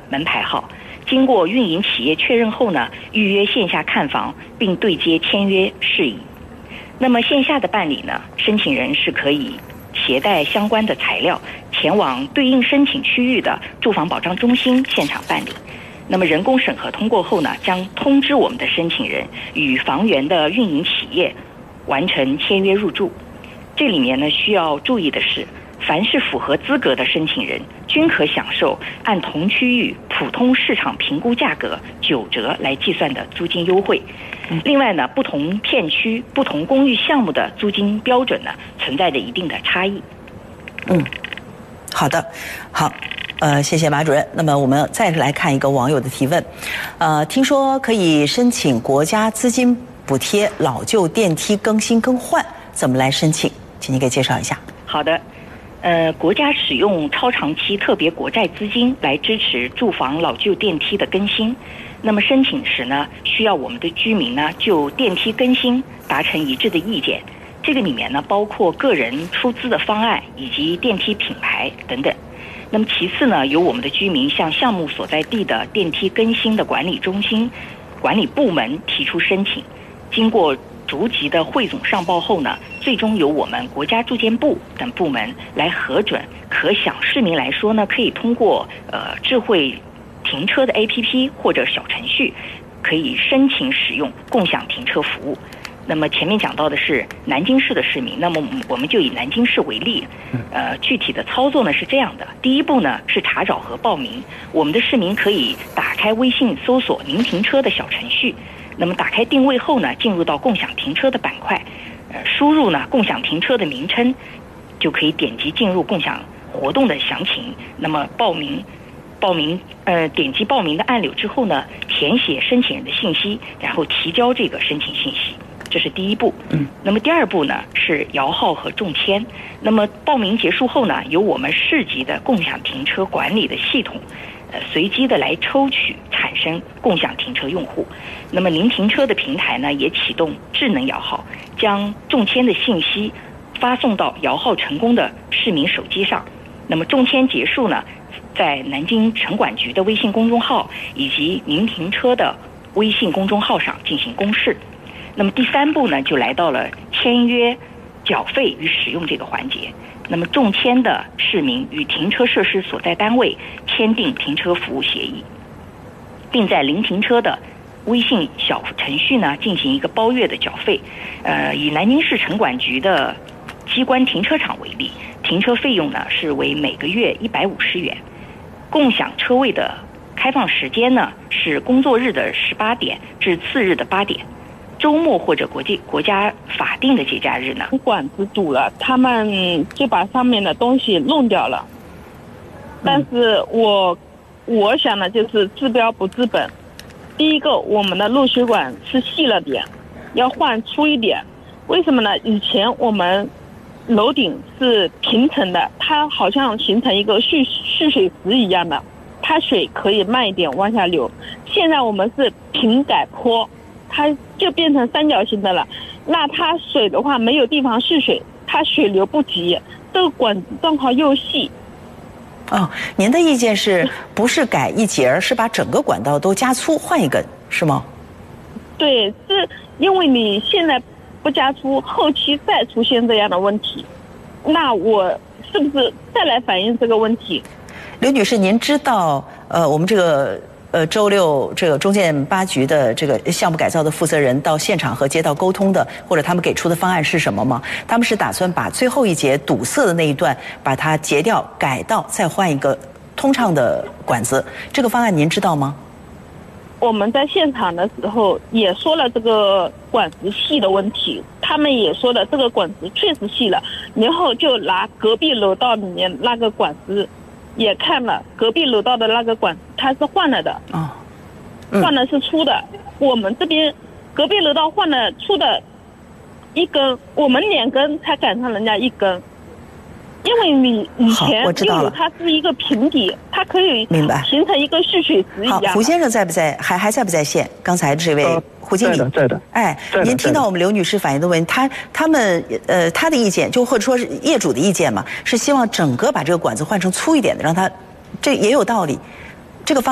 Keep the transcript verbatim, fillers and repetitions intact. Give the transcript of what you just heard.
门牌号，经过运营企业确认后呢，预约线下看房并对接签约事宜。那么线下的办理呢，申请人是可以携带相关的材料前往对应申请区域的住房保障中心现场办理。那么人工审核通过后呢，将通知我们的申请人与房源的运营企业完成签约入住。这里面呢需要注意的是，凡是符合资格的申请人均可享受按同区域普通市场评估价格九折来计算的租金优惠。另外呢，不同片区、不同公寓项目的租金标准呢存在着一定的差异。 嗯，好的，好。呃，谢谢马主任。那么我们再来看一个网友的提问，呃，听说可以申请国家资金补贴老旧电梯更新更换，怎么来申请？请您给介绍一下。 好的，呃，国家使用超长期特别国债资金来支持住房老旧电梯的更新。那么申请时呢，需要我们的居民呢就电梯更新达成一致的意见。这个里面呢，包括个人出资的方案以及电梯品牌等等。那么其次呢，由我们的居民向项目所在地的电梯更新的管理中心、管理部门提出申请，经过逐级的汇总上报后呢，最终由我们国家住建部等部门来核准。可想市民来说呢，可以通过呃智慧停车的 A P P 或者小程序，可以申请使用共享停车服务。那么前面讲到的是南京市的市民，那么我们就以南京市为例，呃，具体的操作呢是这样的：第一步呢是查找和报名，我们的市民可以打开微信搜索“您停车”的小程序，那么打开定位后呢，进入到共享停车的板块，呃，输入呢共享停车的名称，就可以点击进入共享活动的详情，那么报名。报名呃，点击报名的按钮之后呢，填写申请人的信息，然后提交这个申请信息，这是第一步。嗯，那么第二步呢是摇号和中签。那么报名结束后呢，由我们市级的共享停车管理的系统，呃，随机的来抽取产生共享停车用户。那么您停车的平台呢，也启动智能摇号，将中签的信息发送到摇号成功的市民手机上。那么中签结束呢，在南京城管局的微信公众号以及您停车的微信公众号上进行公示。那么第三步呢，就来到了签约、缴费与使用这个环节。那么中签的市民与停车设施所在单位签订停车服务协议，并在零停车的微信小程序呢进行一个包月的缴费。呃，以南京市城管局的机关停车场为例，停车费用呢是为每个月一百五十元。共享车位的开放时间呢是工作日的十八点至次日的八点，周末或者国际国家法定的节假日呢， 管子堵了，他们就把上面的东西弄掉了。但是我我想的就是治标不治本。第一个，我们的漏水管是细了点，要换粗一点。为什么呢？以前我们楼顶是平层的，它好像形成一个蓄蓄水池一样的，它水可以慢一点往下流。现在我们是平改坡，它就变成三角形的了。那它水的话没有地方蓄水，它水流不急，这个管子状况又细。 哦，您的意见是不是改一节，是把整个管道都加粗换一根，是吗？ 对，是因为你现在不加粗，后期再出现这样的问题，那我是不是再来反映这个问题？ 刘女士，您知道呃我们这个呃周六这个中建八局的这个项目改造的负责人到现场和街道沟通的，或者他们给出的方案是什么吗？他们是打算把最后一节堵塞的那一段把它截掉改道，再换一个通畅的管子，这个方案您知道吗？ 我们在现场的时候也说了这个管子细的问题，他们也说了这个管子确实细了，然后就拿隔壁楼道里面那个管子也看了，隔壁楼道的那个管子它是换了的， 哦，嗯、 换的是粗的。我们这边隔壁楼道换了粗的一根，我们两根才赶上人家一根。因为你以前六楼它是一个平底，它可以形成一个蓄水池一样。 好，胡先生在不在？还还在不在线？刚才这位、呃、胡经理在的，在的。 哎，您听到我们刘女士反映的问题，他他们呃他的意见，就或者说是业主的意见嘛，是希望整个把这个管子换成粗一点的，让它这也有道理。这个方